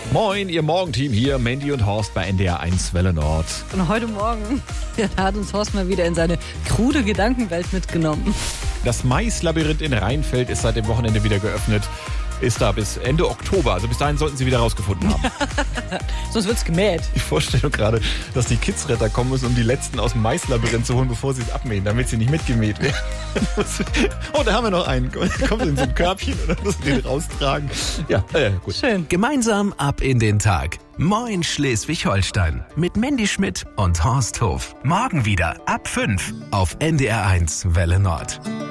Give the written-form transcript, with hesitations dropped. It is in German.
Moin, ihr Morgenteam hier, Mandy und Horst bei NDR 1 Welle Nord. Und heute Morgen hat uns Horst mal wieder in seine krude Gedankenwelt mitgenommen. Das Maislabyrinth in Rheinfeld ist seit dem Wochenende wieder geöffnet. Ist da bis Ende Oktober, also bis dahin sollten sie wieder rausgefunden haben. Sonst wird's gemäht. Die Vorstellung gerade, dass die Kidsretter kommen müssen, um die Letzten aus dem Maislabyrinth zu holen, bevor sie es abmähen, damit sie nicht mitgemäht werden. Oh, da haben wir noch einen. Kommt in so ein Körbchen oder müssen den raustragen. Ja, gut. Schön. Gemeinsam ab in den Tag. Moin Schleswig-Holstein mit Mandy Schmidt und Horst Hof. Morgen wieder ab 5 auf NDR 1 Welle Nord.